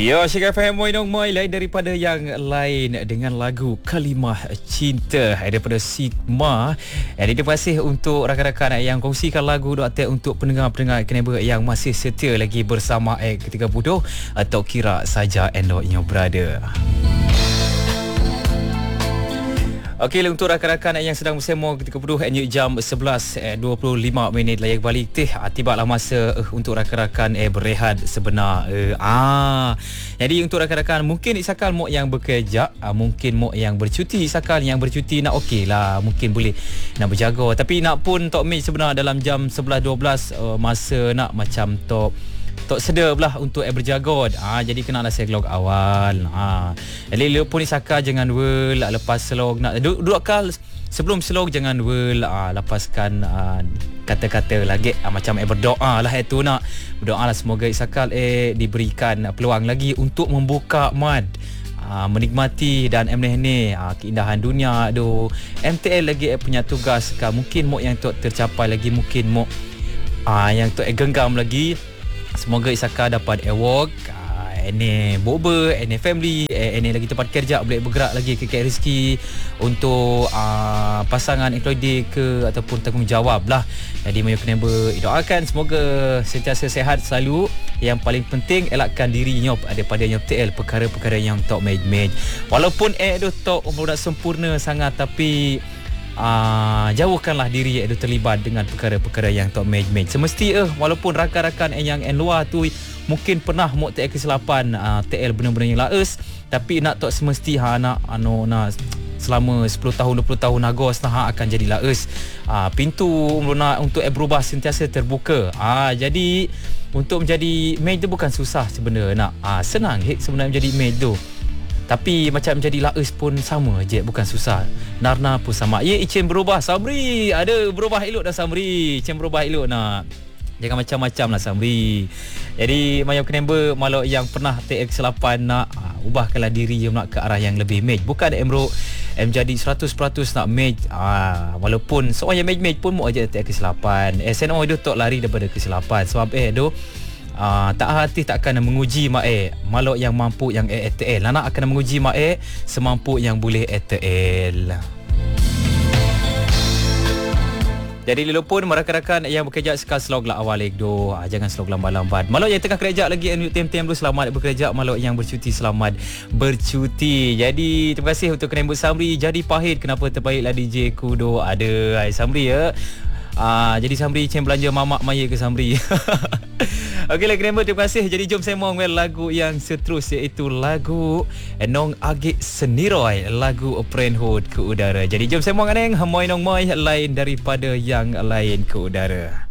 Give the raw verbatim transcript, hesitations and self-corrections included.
Ya, Syek F M Moinong Moi lain daripada yang lain dengan lagu Kalimah Cinta daripada Sigma. Jadi terima kasih untuk rakan-rakan yang kongsikan lagu Doktor untuk pendengar-pendengar Keneba yang masih setia lagi bersama eh, ketika bodoh atau kira saja Endo Your Brother. Okey, untuk rakan-rakan yang sedang bersama ketika bodoh N U jam sebelas dua puluh lima minit layar balik teh tibalah masa uh, untuk rakan-rakan eh berehat sebenar. Uh, ah. Jadi untuk rakan-rakan mungkin isakal mok yang bekerja, uh, mungkin mok yang bercuti, isakal yang bercuti nak okeylah, mungkin boleh nak berjaga. Tapi nak pun Tok Mei sebenar dalam jam sebelas dua belas uh, masa nak macam Tok Tok sedar belah untuk eh berjaga. Ah, jadi kenalah saya log awal. Ah. Jadi lu pun isaka jangan wel lepas slog nak duduk kal sebelum slog jangan wel ah, lepaskan ah, kata-kata lagi ah, macam eh berdoa lah itu nak berdoa lah semoga isakal eh diberikan peluang lagi untuk membuka mad. Uh, menikmati dan emneh ni uh, keindahan dunia tu. M T L lagi eh, punya tugas kan mungkin mok yang tok tercapai lagi, mungkin mok uh, yang tok eh, genggam lagi. Semoga Isaka dapat award. Ini boba, ini family, ini lagi tempat kerja boleh bergerak lagi ke K Rezeki untuk uh, pasangan employee ke ataupun tanggungjawab lah. Jadi Mayu Keneba doakan semoga sentiasa sehat selalu. Yang paling penting elakkan dirinya daripada yang T L perkara-perkara yang tak made-made. Walaupun eh tu tak umur sempurna sangat tapi Uh, jauhkanlah diri itu terlibat dengan perkara-perkara yang tak made-made. Semesti eh walaupun rakan-rakan yang en luar tu mungkin pernah mok T L kesilapan uh, T L benar-benar yang laes, tapi nak tak semesti ha nak anu nak selama sepuluh tahun dua puluh tahun agos nah akan jadi laes. Uh, pintu nak untuk eh berubah sentiasa terbuka. Uh, jadi untuk menjadi made tu bukan susah sebenarnya nak. Uh, senang hit sebenarnya menjadi made tu. Tapi macam jadi laes pun sama je, bukan susah. Narna pun sama. Ye, Icen berubah Samri. Ada berubah elok dah Samri. Icen berubah elok nak. Jangan macam-macam lah Samri. Jadi Mayam Keneba malu yang pernah T L kesilapan nak uh, ubahkanlah diri yang nak ke arah yang lebih made. Bukan Emro em jadi seratus peratus nak made. Uh, walaupun seorang yang made-made pun mau aja T L kesilapan. S N O itu tak lari daripada kesilapan. Sebab eh tu Uh, tak hati tak akan menguji mak eh malok yang mampu yang E T L. Anak akan menguji mak eh semampu yang boleh E T L. Jadi lelu pun rakan-rakan yang bekerja sekal slog lah awal ekdo. Ah, jangan slog lambat-lambat. Malok yang tengah kerja lagi tem-tem tu selamat bekerja. Malok yang bercuti selamat bercuti. Jadi terima kasih untuk Kenembut Samri. Jadi pahit kenapa terbaiklah D J Kudo ada hai Samri ya. Ah, jadi Samri cem belanja mamak maya ke Samri. Okeylah Kenembut, terima kasih. Jadi jom saya mau ngel lagu yang seterus iaitu lagu Nong Agik Seniroy, lagu Parenthood ke udara. Jadi jom saya mau nganeng Moi Nong Moi lain daripada yang lain ke udara.